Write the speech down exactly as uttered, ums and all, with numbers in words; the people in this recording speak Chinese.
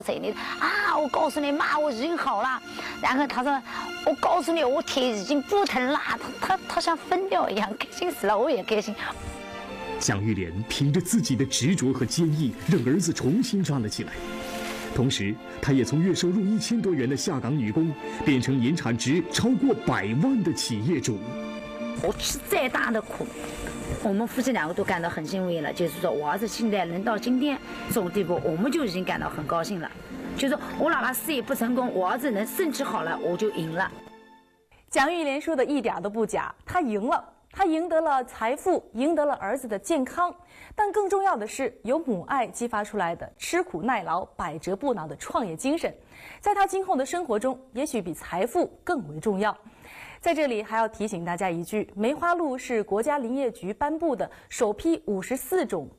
谁呢？啊！我告诉你，妈，我已经好了。然后他说，我告诉你，我腿已经不疼了。他他他像疯掉一样，开心死了，我也开心。 蒋玉莲凭着自己的执着和坚毅，让儿子重新站了起来。同时，她也从月收入一千多元的下岗女工，变成年产值超过百万的企业主。 我吃再大的苦，我们夫妻两个都感到很欣慰了。就是说我儿子现在能到今天这种地步，我们就已经感到很高兴了。就是说我哪怕事业不成功，我儿子能身体好了，我就赢了。 蒋玉莲说的一点都不假，她赢了。他赢得了财富，赢得了儿子的健康，但更重要的是，由母爱激发出来的吃苦耐劳、百折不挠的创业精神，在他今后的生活中，也许比财富更为重要。在这里还要提醒大家一句：梅花鹿是国家林业局颁布的首批五十四种